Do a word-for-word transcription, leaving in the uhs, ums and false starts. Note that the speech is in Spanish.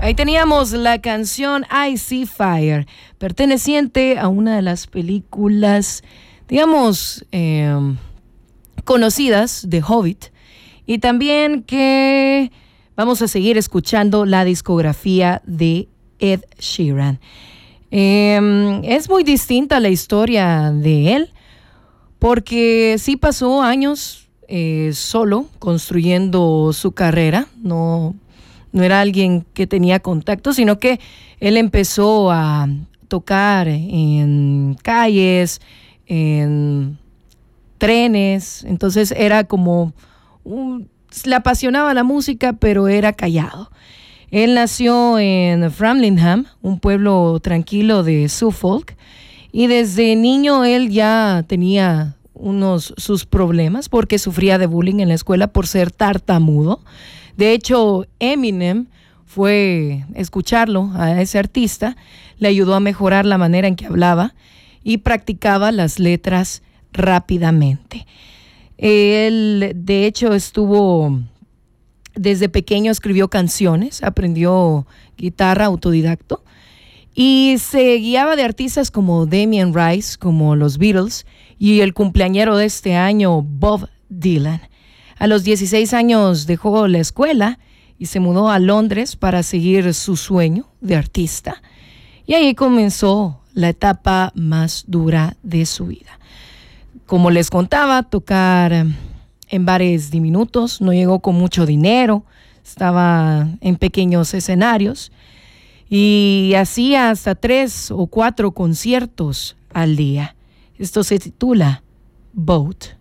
Ahí teníamos la canción I See Fire, perteneciente a una de las películas, digamos, eh, conocidas de Hobbit. Y también que vamos a seguir escuchando la discografía de Ed Sheeran. Eh, es muy distinta la historia de él, porque sí pasó años eh, solo construyendo su carrera. No, no era alguien que tenía contacto, sino que él empezó a tocar en calles, en trenes. Entonces era como un, le apasionaba la música, pero era callado. Él nació en Framlingham, un pueblo tranquilo de Suffolk, y desde niño él ya tenía unos sus problemas porque sufría de bullying en la escuela por ser tartamudo. De hecho, Eminem fue escucharlo a ese artista, le ayudó a mejorar la manera en que hablaba y practicaba las letras rápidamente. Él, de hecho, estuvo desde pequeño, escribió canciones, aprendió guitarra autodidacto y se guiaba de artistas como Damien Rice, como los Beatles y el cumpleañero de este año, Bob Dylan. A los dieciséis años dejó la escuela y se mudó a Londres para seguir su sueño de artista. Y ahí comenzó la etapa más dura de su vida. Como les contaba, tocar en bares diminutos, no llegó con mucho dinero, estaba en pequeños escenarios y hacía hasta tres o cuatro conciertos al día. Esto se titula Boat.